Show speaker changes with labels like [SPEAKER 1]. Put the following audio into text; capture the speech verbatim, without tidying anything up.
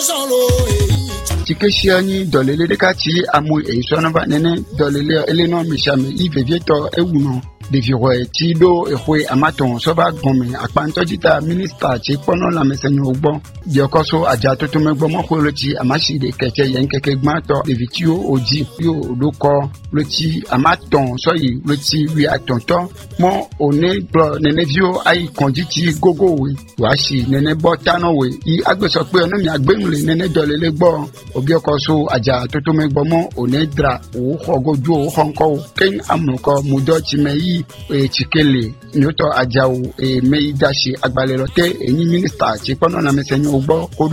[SPEAKER 1] Tikeshiani dolele de kati amu e sonova nene dolele eleno mishame i vevieto ewuno de viroe tido e hwe amaton soba gome akpanto jita minister ti pono la mesenyo ogbo di okoso aja to to megbo mo ko loti amashi de keke yen keke gmato de vitio oji yo loko loti amaton so yi loti wi atonto mo one bro nene vio ai konjiti gogo we wa shi nene botano we i agbeso pe ono mi agbemule nene dolele gbo obi okoso aja to to megbo mo one dra o hogoju o honko ken amuko mudo ti meyi e chikele nyoto ajawo e meidashi agbalelote eni minister ti pono na mesenyo ogbo